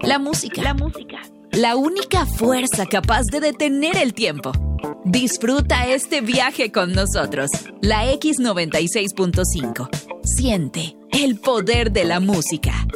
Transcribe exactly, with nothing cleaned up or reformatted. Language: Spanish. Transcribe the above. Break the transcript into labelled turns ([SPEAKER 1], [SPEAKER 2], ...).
[SPEAKER 1] La música. La música. La única fuerza capaz de detener el tiempo. Disfruta este viaje con nosotros. La X noventa y seis punto cinco. Siente el poder de la música.